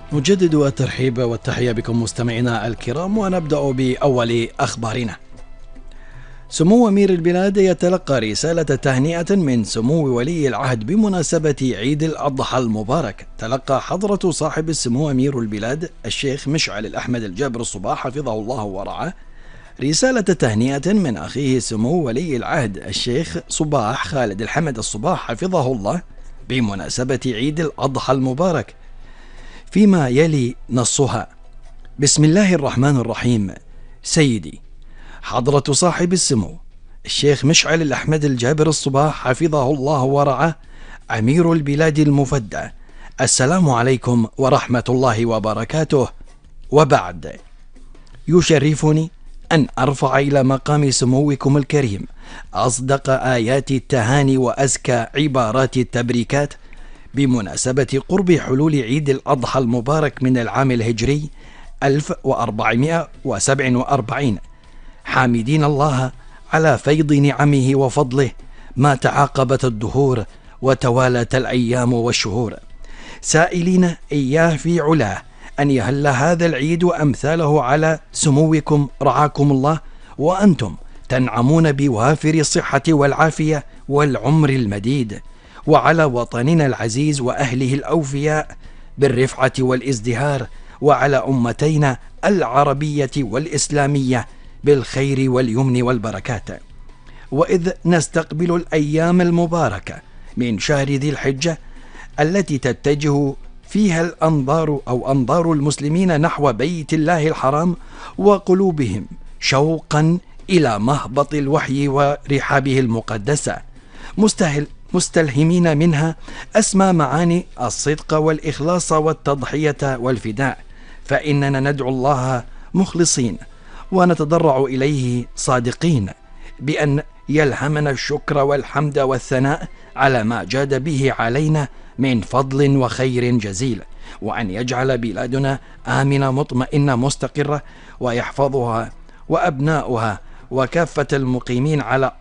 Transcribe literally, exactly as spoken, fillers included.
نجدد الترحيب والتحية بكم مستمعينا الكرام، ونبدأ بأول أخبارنا. سمو أمير البلاد يتلقى رسالة تهنئة من سمو ولي العهد بمناسبة عيد الأضحى المبارك. تلقى حضرة صاحب السمو أمير البلاد الشيخ مشعل الأحمد الجابر الصباح حفظه الله ورعاه رسالة تهنئة من أخيه سمو ولي العهد الشيخ صباح خالد الحمد الصباح حفظه الله بمناسبة عيد الأضحى المبارك، فيما يلي نصها: بسم الله الرحمن الرحيم. سيدي حضرة صاحب السمو الشيخ مشعل الأحمد الجابر الصباح حفظه الله ورعاه أمير البلاد المفدى، السلام عليكم ورحمة الله وبركاته. وبعد، يشرفني أن أرفع إلى مقام سموكم الكريم أصدق آيات التهاني وأزكى عبارات التبريكات بمناسبة قرب حلول عيد الأضحى المبارك من العام الهجري ألف وأربعمائة وسبعة وأربعين، حامدين الله على فيض نعمه وفضله ما تعاقبت الدهور وتوالت الأيام والشهور، سائلين إياه في علاه أن يهل هذا العيد وأمثاله على سموكم رعاكم الله، وأنتم تنعمون بوافر الصحة والعافية والعمر المديد، وعلى وطننا العزيز وأهله الأوفياء بالرفعة والازدهار، وعلى أمتينا العربية والإسلامية بالخير واليمن والبركات. وإذ نستقبل الأيام المباركة من شهر ذي الحجة التي تتجه فيها الأنظار أو أنظار المسلمين نحو بيت الله الحرام، وقلوبهم شوقا إلى مهبط الوحي ورحابه المقدسة، مستهل مستلهمين منها أسمى معاني الصدق والإخلاص والتضحية والفداء، فإننا ندعو الله مخلصين ونتضرع إليه صادقين بأن يلهمنا الشكر والحمد والثناء على ما جاد به علينا من فضل وخير جزيل، وأن يجعل بلادنا آمنة مطمئنة مستقرة، ويحفظها وأبناؤها وكافة المقيمين على